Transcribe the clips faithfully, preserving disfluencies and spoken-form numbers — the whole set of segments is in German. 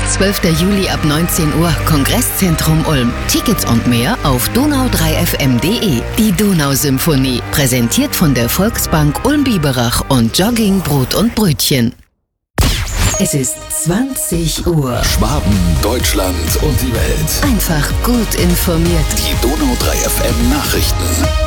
zwölfter Juli ab neunzehn Uhr, Kongresszentrum Ulm. Tickets und mehr auf donau drei f m punkt de. Die Donausymphonie, präsentiert von der Volksbank Ulm-Biberach und Jogging, Brot und Brötchen. Es ist zwanzig Uhr. Schwaben, Deutschland und die Welt. Einfach gut informiert. Die Donau drei F M Nachrichten.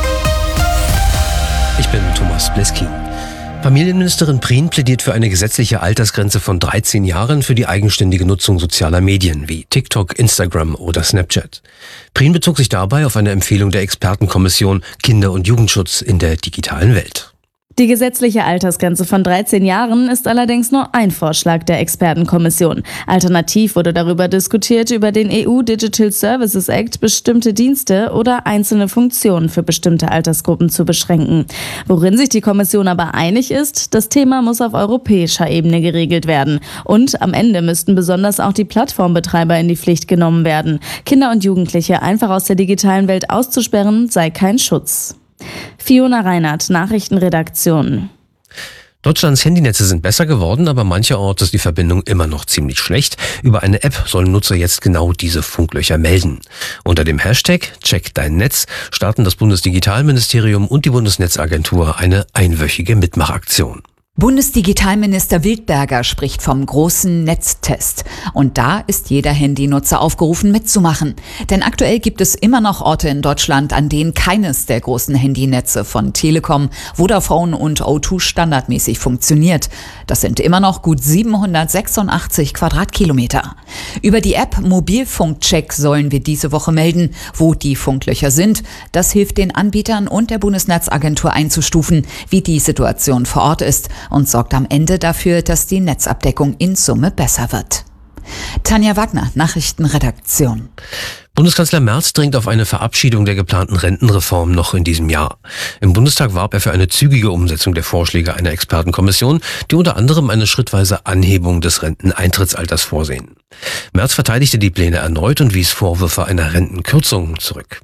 Ich bin Thomas Bleski. Familienministerin Prien plädiert für eine gesetzliche Altersgrenze von dreizehn Jahren für die eigenständige Nutzung sozialer Medien wie TikTok, Instagram oder Snapchat. Prien bezog sich dabei auf eine Empfehlung der Expertenkommission Kinder- und Jugendschutz in der digitalen Welt. Die gesetzliche Altersgrenze von dreizehn Jahren ist allerdings nur ein Vorschlag der Expertenkommission. Alternativ wurde darüber diskutiert, über den E U Digital Services Act bestimmte Dienste oder einzelne Funktionen für bestimmte Altersgruppen zu beschränken. Worin sich die Kommission aber einig ist, das Thema muss auf europäischer Ebene geregelt werden. Und am Ende müssten besonders auch die Plattformbetreiber in die Pflicht genommen werden. Kinder und Jugendliche einfach aus der digitalen Welt auszusperren, sei kein Schutz. Fiona Reinhardt, Nachrichtenredaktion. Deutschlands Handynetze sind besser geworden, aber mancherorts ist die Verbindung immer noch ziemlich schlecht. Über eine App sollen Nutzer jetzt genau diese Funklöcher melden. Unter dem Hashtag Check dein Netz starten das Bundesdigitalministerium und die Bundesnetzagentur eine einwöchige Mitmachaktion. Bundesdigitalminister Wildberger spricht vom großen Netztest. Und da ist jeder Handynutzer aufgerufen mitzumachen. Denn aktuell gibt es immer noch Orte in Deutschland, an denen keines der großen Handynetze von Telekom, Vodafone und O zwei standardmäßig funktioniert. Das sind immer noch gut siebenhundertsechsundachtzig Quadratkilometer. Über die App Mobilfunkcheck sollen wir diese Woche melden, wo die Funklöcher sind. Das hilft den Anbietern und der Bundesnetzagentur einzustufen, wie die Situation vor Ort ist, und sorgt am Ende dafür, dass die Netzabdeckung in Summe besser wird. Tanja Wagner, Nachrichtenredaktion. Bundeskanzler Merz dringt auf eine Verabschiedung der geplanten Rentenreform noch in diesem Jahr. Im Bundestag warb er für eine zügige Umsetzung der Vorschläge einer Expertenkommission, die unter anderem eine schrittweise Anhebung des Renteneintrittsalters vorsehen. Merz verteidigte die Pläne erneut und wies Vorwürfe einer Rentenkürzung zurück.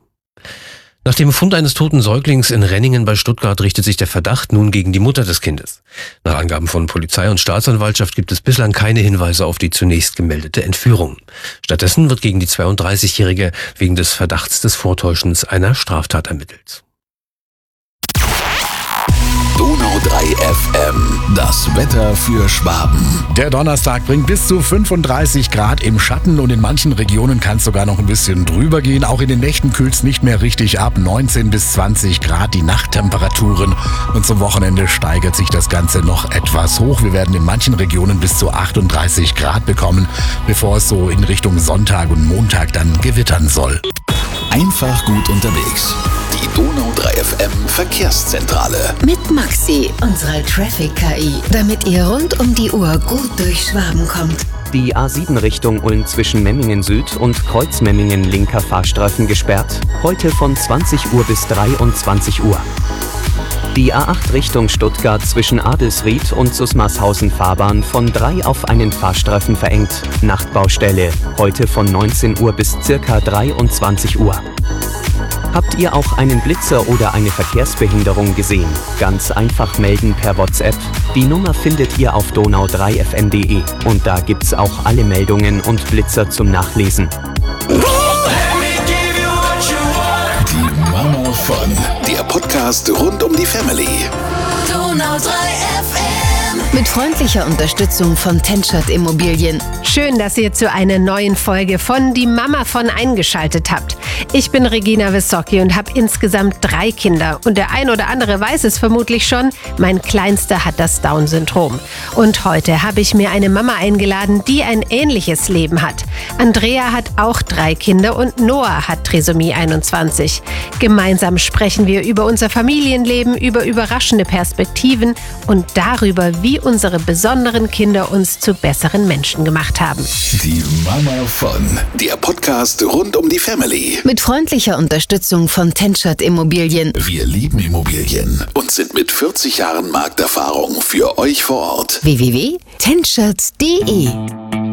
Nach dem Fund eines toten Säuglings in Renningen bei Stuttgart richtet sich der Verdacht nun gegen die Mutter des Kindes. Nach Angaben von Polizei und Staatsanwaltschaft gibt es bislang keine Hinweise auf die zunächst gemeldete Entführung. Stattdessen wird gegen die zweiunddreißigjährige wegen des Verdachts des Vortäuschens einer Straftat ermittelt. Donau drei F M, das Wetter für Schwaben. Der Donnerstag bringt bis zu fünfunddreißig Grad im Schatten und in manchen Regionen kann es sogar noch ein bisschen drüber gehen. Auch in den Nächten kühlt es nicht mehr richtig ab. neunzehn bis zwanzig Grad die Nachttemperaturen. Und zum Wochenende steigert sich das Ganze noch etwas hoch. Wir werden in manchen Regionen bis zu achtunddreißig Grad bekommen, bevor es so in Richtung Sonntag und Montag dann gewittern soll. Einfach gut unterwegs. Die Donau drei F M Verkehrszentrale. Mit Maxi, unserer Traffic-K I, damit ihr rund um die Uhr gut durch Schwaben kommt. Die A sieben Richtung Ulm zwischen Memmingen Süd und Kreuzmemmingen linker Fahrstreifen gesperrt. Heute von zwanzig Uhr bis dreiundzwanzig Uhr. Die A acht Richtung Stuttgart zwischen Adelsried und Susmarshausen Fahrbahn von drei auf einen Fahrstreifen verengt. Nachtbaustelle. Heute von neunzehn Uhr bis circa dreiundzwanzig Uhr. Habt ihr auch einen Blitzer oder eine Verkehrsbehinderung gesehen? Ganz einfach melden per WhatsApp. Die Nummer findet ihr auf donau drei f m punkt de und da gibt's auch alle Meldungen und Blitzer zum Nachlesen. Die Mama von, der Podcast rund um die Family. Donau drei F M. Mit freundlicher Unterstützung von Tenschert Immobilien. Schön, dass ihr zu einer neuen Folge von Die Mama von eingeschaltet habt. Ich bin Regina Wissocki und habe insgesamt drei Kinder. Und der ein oder andere weiß es vermutlich schon, mein Kleinster hat das Down-Syndrom. Und heute habe ich mir eine Mama eingeladen, die ein ähnliches Leben hat. Andrea hat auch drei Kinder und Noah hat Trisomie einundzwanzig. Gemeinsam sprechen wir über unser Familienleben, über überraschende Perspektiven und darüber, wie unsere besonderen Kinder uns zu besseren Menschen gemacht haben. Die Mama von, der Podcast rund um die Family. Mit freundlicher Unterstützung von Tenschert Immobilien. Wir lieben Immobilien und sind mit vierzig Jahren Markterfahrung für euch vor Ort. w w w punkt tenschert punkt de